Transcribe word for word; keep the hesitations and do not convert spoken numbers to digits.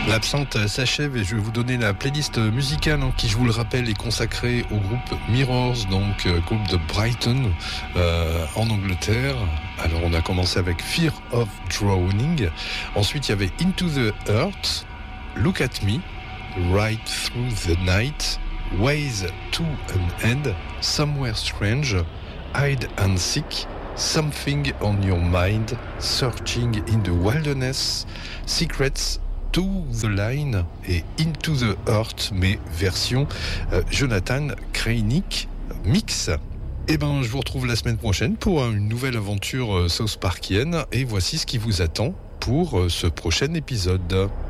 L'absinthe s'achève et je vais vous donner la playlist musicale hein, qui, je vous le rappelle, est consacrée au groupe Mirrors, donc euh, groupe de Brighton euh, en Angleterre. Alors on a commencé avec Fear of Drowning, ensuite il y avait Into the Earth, Look at Me, Right Through the Night, Ways to an End, Somewhere Strange, Hide and Seek, Something on Your Mind, Searching in the Wilderness, Secrets to the Line et Into the Earth, mais version euh, Jonathan Krainik mix. Eh ben, je vous retrouve la semaine prochaine pour une nouvelle aventure euh, South Parkienne et voici ce qui vous attend pour euh, ce prochain épisode.